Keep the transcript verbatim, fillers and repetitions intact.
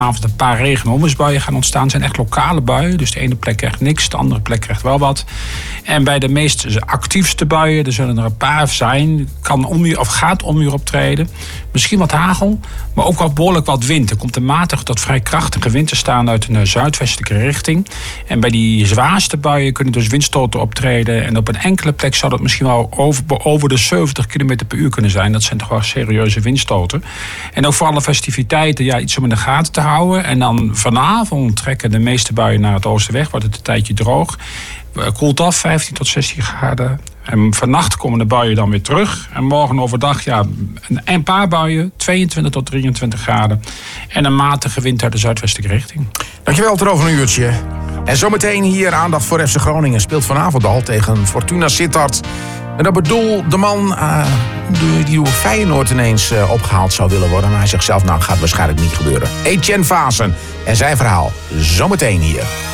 Vanavond een paar regen- en onweersbuien gaan ontstaan. Het zijn echt lokale buien. Dus de ene plek krijgt niks, de andere plek krijgt wel wat. En bij de meest actiefste buien, er zullen er een paar zijn, kan onweer of gaat onweer optreden. Misschien wat hagel, maar ook wel behoorlijk wat wind. Er komt een matige tot vrij krachtige wind te staan uit een zuidwestelijke richting. En bij die zwaarste buien kunnen dus windstoten optreden. En op een enkele plek zou dat misschien wel over, over de zeventig kilometer per uur kunnen zijn. Dat zijn toch wel serieuze windstoten. En ook voor alle festiviteiten, ja, iets om in de gaten te houden. En dan vanavond trekken de meeste buien naar het oosten weg. Wordt het een tijdje droog. Koelt af, vijftien tot zestien graden. En vannacht komen de buien dan weer terug. En morgen overdag, ja, een paar buien, tweeëntwintig tot drieëntwintig graden. En een matige wind uit de zuidwestelijke richting. Dankjewel, tot over een uurtje. En zometeen hier aandacht voor F C Groningen. Speelt vanavond al tegen Fortuna Sittard. En dat bedoel de man uh, die door Feyenoord ineens uh, opgehaald zou willen worden. Maar hij zegt zelf, nou, gaat waarschijnlijk niet gebeuren. Etienne Vaassen en zijn verhaal zometeen hier.